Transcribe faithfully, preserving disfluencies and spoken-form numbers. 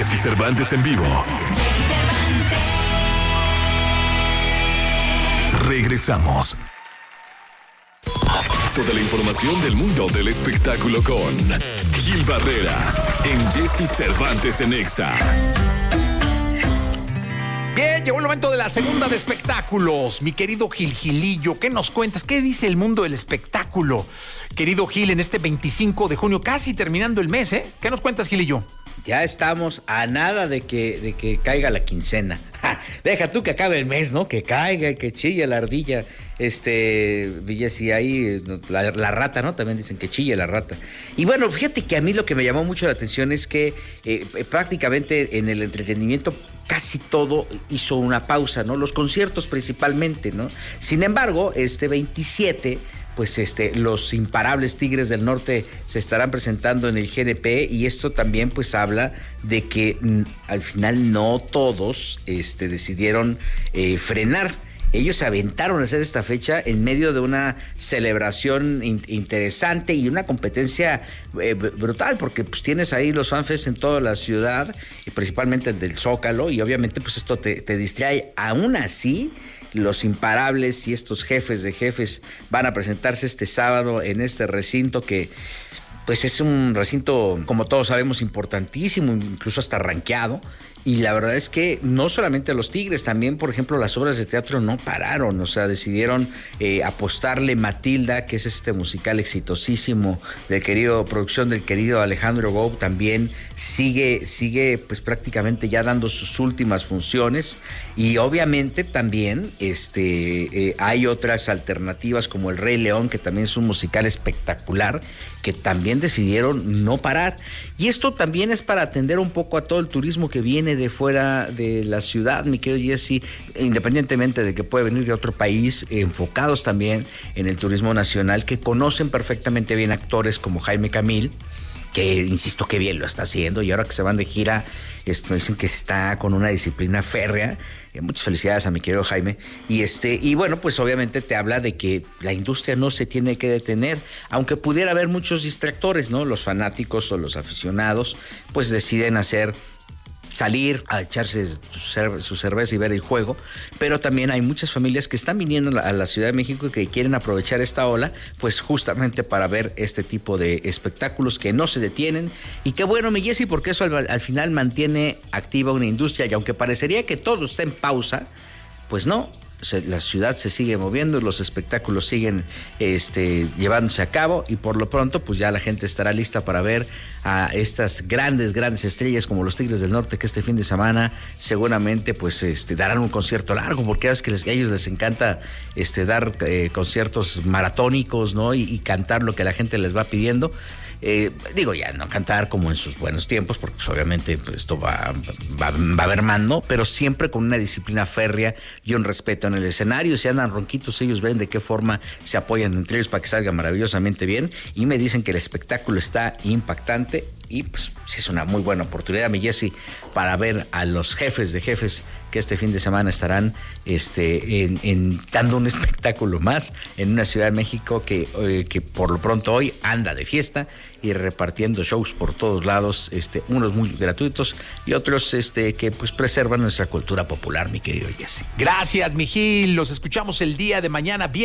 Jesse Cervantes en vivo. Regresamos. Toda la información del mundo del espectáculo con Gil Barrera en Jesse Cervantes en Exa. Bien, llegó el momento de la segunda de espectáculos. Mi querido Gil Gilillo, ¿qué nos cuentas? ¿Qué dice el mundo del espectáculo? Querido Gil, en este veinticinco de junio, casi terminando el mes, ¿eh? ¿Qué nos cuentas, Gilillo? Ya estamos a nada de que, de que caiga la quincena. Ja, deja tú que acabe el mes, ¿no? Que caiga y que chille la ardilla. Este, y ahí la, la rata, ¿no? También dicen que chille la rata. Y bueno, fíjate que a mí lo que me llamó mucho la atención es que eh, prácticamente en el entretenimiento casi todo hizo una pausa, ¿no? Los conciertos principalmente, ¿no? Sin embargo, este veintisiete... pues este, los imparables Tigres del Norte se estarán presentando en el G N P y esto también pues habla de que mm, al final no todos este, decidieron eh, frenar. Ellos se aventaron a hacer esta fecha en medio de una celebración in- interesante y una competencia eh, brutal, porque pues tienes ahí los fanfests en toda la ciudad, y principalmente el del Zócalo, y obviamente pues esto te, te distrae. Aún así, los imparables y estos jefes de jefes van a presentarse este sábado en este recinto que pues es un recinto, como todos sabemos, importantísimo, incluso hasta rankeado. Y la verdad es que no solamente los Tigres, también, por ejemplo, las obras de teatro no pararon, o sea, decidieron eh, apostarle. Matilda, que es este musical exitosísimo de querido, producción del querido Alejandro Gou, también sigue, sigue pues prácticamente ya dando sus últimas funciones. Y obviamente también este, eh, hay otras alternativas como El Rey León, que también es un musical espectacular, que también decidieron no parar. Y esto también es para atender un poco a todo el turismo que viene de fuera de la ciudad, mi querido Jesse, independientemente de que puede venir de otro país, enfocados también en el turismo nacional, que conocen perfectamente bien actores como Jaime Camil, que insisto que bien lo está haciendo, y ahora que se van de gira, esto, dicen que está con una disciplina férrea. Eh, muchas felicidades a mi querido Jaime. Y este, y bueno, pues obviamente te habla de que la industria no se tiene que detener, aunque pudiera haber muchos distractores, ¿no? Los fanáticos o los aficionados, pues deciden hacer salir a echarse su, cer- su cerveza y ver el juego, pero también hay muchas familias que están viniendo a la, a la Ciudad de México y que quieren aprovechar esta ola, pues justamente para ver este tipo de espectáculos que no se detienen. Y qué bueno, mi Jessy, porque eso al, al final mantiene activa una industria, y aunque parecería que todo está en pausa, pues no. Se, la ciudad se sigue moviendo, los espectáculos siguen este, llevándose a cabo, y por lo pronto pues ya la gente estará lista para ver a estas grandes, grandes estrellas como los Tigres del Norte, que este fin de semana seguramente pues este, darán un concierto largo, porque es que les, a ellos les encanta este, dar eh, conciertos maratónicos, ¿no? Y, y cantar lo que la gente les va pidiendo. Eh, digo, ya no cantar como en sus buenos tiempos, porque pues, obviamente pues, esto va, va, va a haber mando, pero siempre con una disciplina férrea y un respeto en el escenario. Si andan ronquitos, ellos ven de qué forma se apoyan entre ellos para que salga maravillosamente bien, y me dicen que el espectáculo está impactante. Y pues sí, es una muy buena oportunidad, mi Jessy, para ver a los jefes de jefes que este fin de semana estarán este, en, en, dando un espectáculo más en una Ciudad de México que, eh, que por lo pronto hoy anda de fiesta y repartiendo shows por todos lados, este, unos muy gratuitos y otros este, que pues preservan nuestra cultura popular, mi querido Jessy. Gracias, mi Gil. Los escuchamos el día de mañana. Bien.